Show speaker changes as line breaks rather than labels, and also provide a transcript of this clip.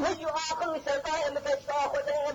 没有啊，更谁在也没在说或者